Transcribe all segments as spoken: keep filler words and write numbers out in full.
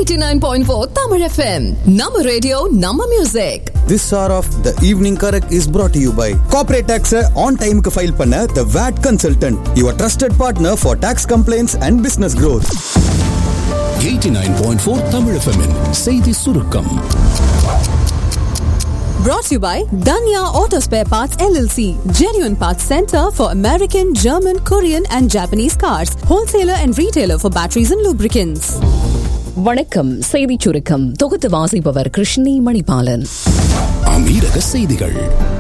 eighty-nine point four Tamil F M. Nama radio, Nama music. This hour of the evening correct is brought to you by Corporate Tax on time ku file panna the V A T Consultant, your trusted partner for tax complaints and business growth. eighty-nine point four Tamil F M in செய்தி சுருக்கம். Brought to you by Danya Auto Spare Parts L L C, genuine parts center for American, German, Korean and Japanese cars, wholesaler and retailer for batteries and lubricants. வணக்கம். செய்தி சுருக்கம் தொகுத்து வாசிப்பவர் கிருஷ்ணி மணிபாலன். அமீரக செய்திகள்.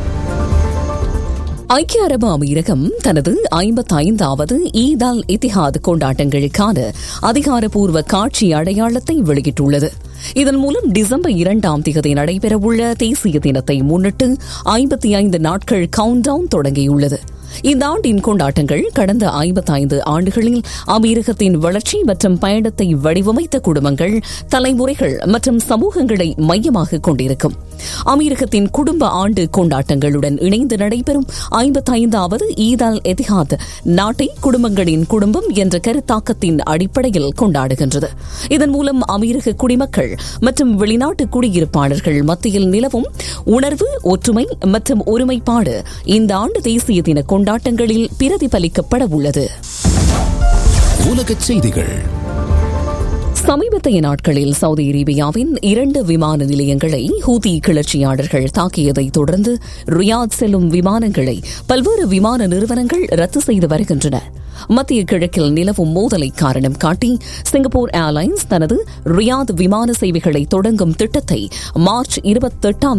ஐக்கிய அரபு அமீரகம் தனது ஐம்பத்தைந்தாவது ஈத் அல் இத்திஹாத் கொண்டாட்டங்களுக்கான அதிகாரப்பூர்வ காட்சி அடையாளத்தை வெளியிட்டுள்ளது. இதன் மூலம் டிசம்பர் இரண்டாம் தேதி நடைபெறவுள்ள தேசிய தினத்தை முன்னிட்டு ஐம்பத்தி ஐந்து நாட்கள் கவுண்ட் டவுன் தொடங்கியுள்ளது. இந்த ஆண்டின் கொண்டாட்டங்கள் கடந்த ஐம்பத்தைந்து ஆண்டுகளில் அமீரகத்தின் வளர்ச்சி மற்றும் பயணத்தை வடிவமைத்த குடும்பங்கள், தலைமுறைகள் மற்றும் சமூகங்களை மையமாக கொண்டிருக்கும். அமீரகத்தின் குடும்ப ஆண்டு கொண்டாட்டங்களுடன் இணைந்து நடைபெறும் ஐம்பத்தைந்தாவது ஈத் அல் இத்திஹாத் நாட்டை குடும்பங்களின் குடும்பம் என்ற கருத்தாக்கத்தின் அடிப்படையில் கொண்டாடுகின்றது. இதன் மூலம் அமீரக குடிமக்கள் மற்றும் வெளிநாட்டு குடியிருப்பாளர்கள் மத்தியில் நிலவும் உணர்வு, ஒற்றுமை மற்றும் ஒருமைப்பாடு இந்த ஆண்டு தேசிய தின கொண்டாட்டங்களில் பிரதிபலிக்கப்பட உள்ளது. உலகச் செய்திகள். சமீபத்திய நாட்களில் சவுதி அரேபியாவின் இரண்டு விமான நிலையங்களை ஹூதி கிளர்ச்சியாளர்கள் தாக்கியதை தொடர்ந்து ரியாத் செல்லும் விமானங்களை பல்வேறு விமான நிறுவனங்கள் ரத்து செய்து வருகின்றன. மத்திய கிழக்கில் நிலவும் மோதலை காரணம் காட்டி சிங்கப்பூர் ஏர்லைன்ஸ் தனது ரியாத் விமான சேவைகளை தொடங்கும் திட்டத்தை மார்ச் இருபத்தி எட்டாம்